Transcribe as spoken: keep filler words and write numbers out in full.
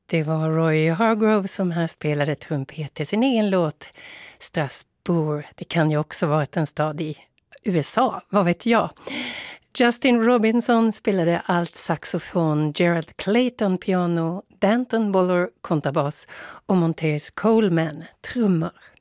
Det var Roy Hargrove som här spelade trumpet till sin egen låt Strasbourg. Det kan ju också vara en stad i U S A, vad vet jag. Justin Robinson spelade allt saxofon, Gerald Clayton piano, Danton Boller kontrabas och Montez Coleman trummor.